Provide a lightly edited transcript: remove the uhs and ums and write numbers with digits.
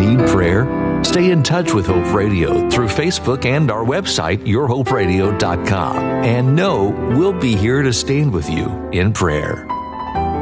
need prayer? Stay in touch with Hope Radio through Facebook and our website, yourhoperadio.com. And know we'll be here to stand with you in prayer.